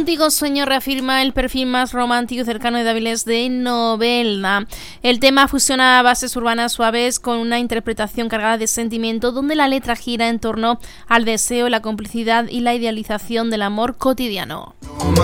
Contigo sueño reafirma el perfil más romántico y cercano de Avilés de Novelda. El tema fusiona bases urbanas suaves con una interpretación cargada de sentimiento, donde la letra gira en torno al deseo, la complicidad y la idealización del amor cotidiano.